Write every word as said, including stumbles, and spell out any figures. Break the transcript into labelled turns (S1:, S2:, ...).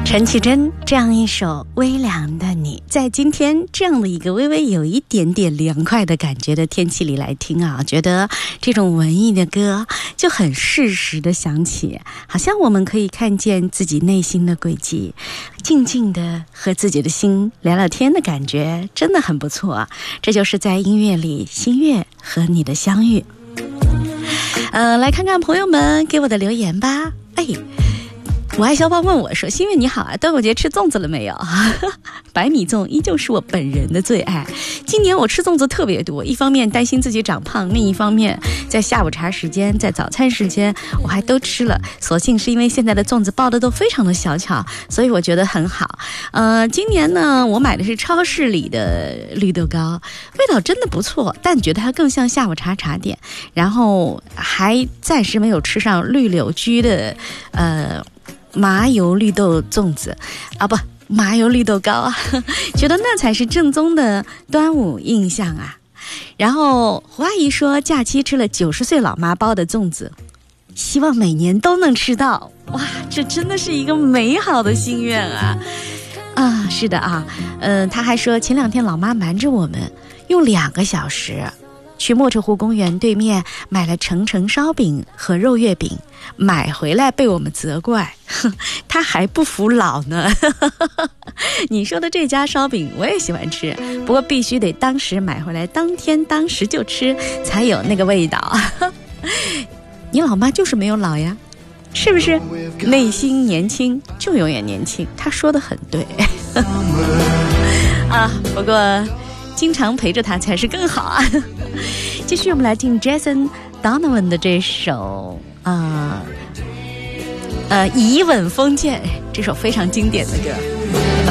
S1: 陈绮贞这样一首微凉的你，在今天这样的一个微微有一点点凉快的感觉的天气里来听啊，觉得这种文艺的歌就很适时的响起，好像我们可以看见自己内心的轨迹，静静的和自己的心聊聊天的感觉真的很不错啊。这就是在音乐里心悦和你的相遇。呃，来看看朋友们给我的留言吧。哎，我爱肖邦问我说：“心月你好啊，端午节吃粽子了没有？”白米粽依旧是我本人的最爱。今年我吃粽子特别多，一方面担心自己长胖，另一方面在下午茶时间、在早餐时间我还都吃了。所幸是因为现在的粽子包的都非常的小巧，所以我觉得很好。呃，今年呢，我买的是超市里的绿豆糕，味道真的不错，但觉得它更像下午茶茶点。然后还暂时没有吃上绿柳居的呃。麻油绿豆粽子啊，不，麻油绿豆糕啊，觉得那才是正宗的端午印象啊。然后胡阿姨说，假期吃了九十岁老妈包的粽子，希望每年都能吃到。哇，这真的是一个美好的心愿啊！啊，是的啊，嗯、呃，她还说前两天老妈瞒着我们，用两个小时去莫车湖公园对面买了成城烧饼和肉月饼，买回来被我们责怪，他还不服老呢。你说的这家烧饼我也喜欢吃，不过必须得当时买回来，当天当时就吃才有那个味道。你老妈就是没有老呀，是不是？内心年轻就永远年轻，她说的很对。啊，不过经常陪着他才是更好啊。继续我们来听 Jason Donovan 的这首呃呃以吻封建，这首非常经典的歌。